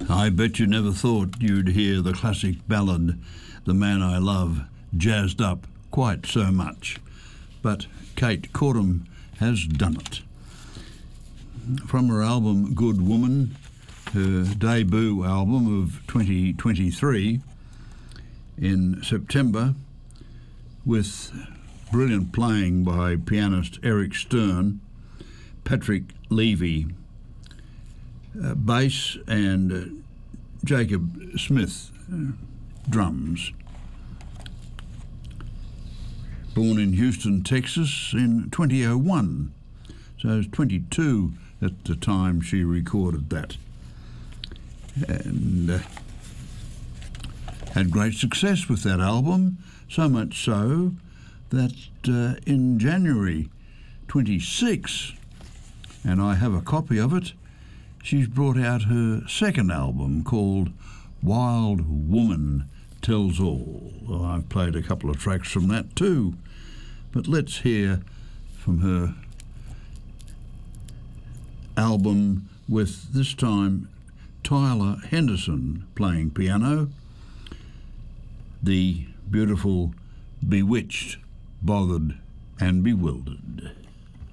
I bet you never thought you'd hear the classic ballad, The Man I Love, jazzed up quite so much. But Kate Cordham has done it. From her album Good Woman, her debut album of 2023, in September, with brilliant playing by pianist Eric Stern, Patrick Levy, bass, and Jacob Smith, drums. Born in Houston, Texas in 2001, so I was 22 at the time she recorded that, and had great success with that album, so much so that in January 26, and I have a copy of it, she's brought out her second album called Wild Woman Tells All. Well, I've played a couple of tracks from that too, but let's hear from her album with, this time, Tyler Henderson playing piano, the beautiful Bewitched, Bothered and Bewildered.